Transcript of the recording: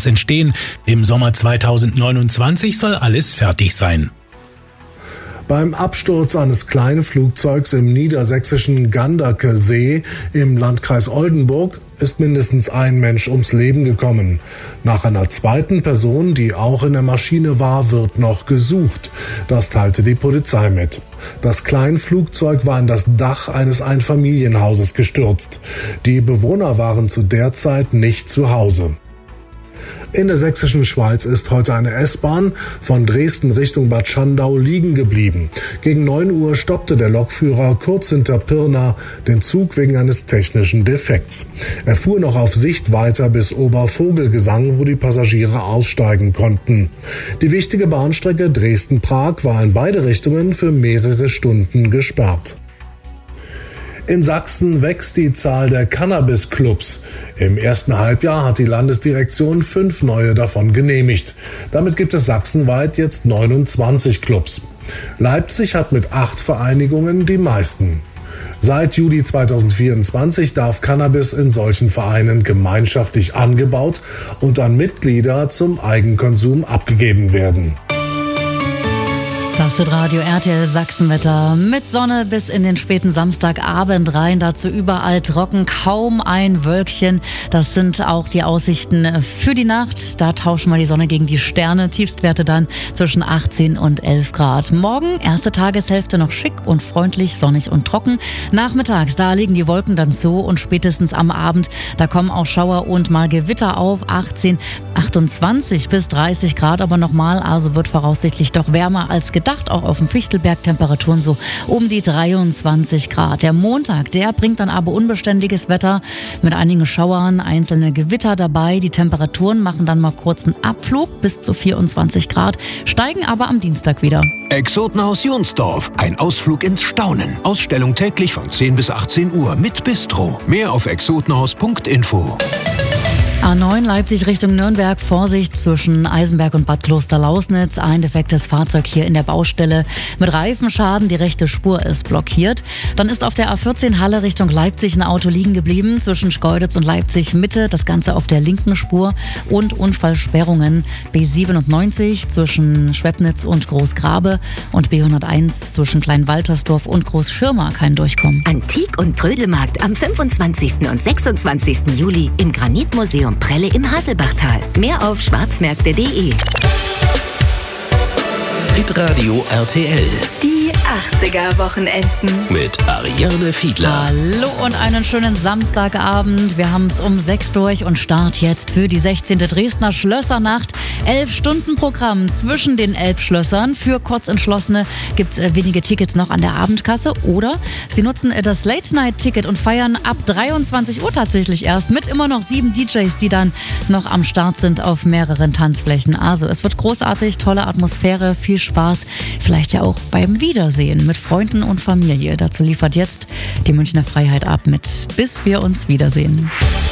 daraus entstehen. Im Sommer 2029 soll alles fertig sein. Beim Absturz eines kleinen Flugzeugs im niedersächsischen Ganderkesee im Landkreis Oldenburg ist mindestens ein Mensch ums Leben gekommen. Nach einer zweiten Person, die auch in der Maschine war, wird noch gesucht. Das teilte die Polizei mit. Das Kleinflugzeug war in das Dach eines Einfamilienhauses gestürzt. Die Bewohner waren zu der Zeit nicht zu Hause. In der sächsischen Schweiz ist heute eine S-Bahn von Dresden Richtung Bad Schandau liegen geblieben. Gegen 9 Uhr stoppte der Lokführer kurz hinter Pirna den Zug wegen eines technischen Defekts. Er fuhr noch auf Sicht weiter bis Obervogelgesang, wo die Passagiere aussteigen konnten. Die wichtige Bahnstrecke Dresden-Prag war in beide Richtungen für mehrere Stunden gesperrt. In Sachsen wächst die Zahl der Cannabis-Clubs. Im ersten Halbjahr hat die Landesdirektion 5 neue davon genehmigt. Damit gibt es sachsenweit jetzt 29 Clubs. Leipzig hat mit 8 Vereinigungen die meisten. Seit Juli 2024 darf Cannabis in solchen Vereinen gemeinschaftlich angebaut und an Mitglieder zum Eigenkonsum abgegeben werden. Das ist Radio RTL Sachsenwetter mit Sonne bis in den späten Samstagabend rein. Dazu überall trocken, kaum ein Wölkchen. Das sind auch die Aussichten für die Nacht. Da tauschen wir die Sonne gegen die Sterne. Tiefstwerte dann zwischen 18 und 11 Grad. Morgen, erste Tageshälfte noch schick und freundlich, sonnig und trocken. Nachmittags, da liegen die Wolken dann zu und spätestens am Abend, da kommen auch Schauer und mal Gewitter auf. 18, 28 bis 30 Grad aber nochmal. Also wird voraussichtlich doch wärmer als gedacht. Auch auf dem Fichtelberg Temperaturen so um die 23 Grad. Der Montag, der bringt dann aber unbeständiges Wetter mit einigen Schauern, einzelne Gewitter dabei. Die Temperaturen machen dann mal kurz einen Abflug bis zu 24 Grad, steigen aber am Dienstag wieder. Exotenhaus Jonsdorf, ein Ausflug ins Staunen. Ausstellung täglich von 10 bis 18 Uhr mit Bistro. Mehr auf exotenhaus.info. A9 Leipzig Richtung Nürnberg, Vorsicht zwischen Eisenberg und Bad Kloster-Lausnitz. Ein defektes Fahrzeug hier in der Baustelle mit Reifenschaden. Die rechte Spur ist blockiert. Dann ist auf der A14 Halle Richtung Leipzig ein Auto liegen geblieben zwischen Schkeuditz und Leipzig Mitte. Das Ganze auf der linken Spur und Unfallsperrungen. B97 zwischen Schwebnitz und Großgrabe und B101 zwischen Kleinwaltersdorf und Großschirma kein Durchkommen. Antik- und Trödelmarkt am 25. und 26. Juli im Granitmuseum Prelle im Haselbachtal. Mehr auf schwarzmärkte.de. Hitradio RTL. Die 80er-Wochenenden. Mit Ariane Fiedler. Hallo und einen schönen Samstagabend. Wir haben es um 6 durch und Start jetzt für die 16. Dresdner Schlössernacht. 11-Stunden-Programm zwischen den Elbschlössern. Für Kurzentschlossene gibt es wenige Tickets noch an der Abendkasse. Oder Sie nutzen das Late-Night-Ticket und feiern ab 23 Uhr tatsächlich erst mit immer noch 7 DJs, die dann noch am Start sind auf mehreren Tanzflächen. Also es wird großartig, tolle Atmosphäre, viel Spaß. Vielleicht ja auch beim Wiedersehen mit Freunden und Familie. Dazu liefert jetzt die Münchner Freiheit ab mit Bis wir uns wiedersehen.